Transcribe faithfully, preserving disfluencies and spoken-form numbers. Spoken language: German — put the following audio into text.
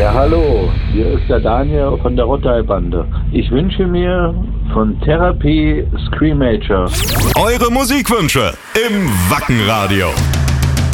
Ja, hallo, hier ist der Daniel von der Rotteilbande. Ich wünsche mir von Therapie Screamature. Eure Musikwünsche im Wackenradio.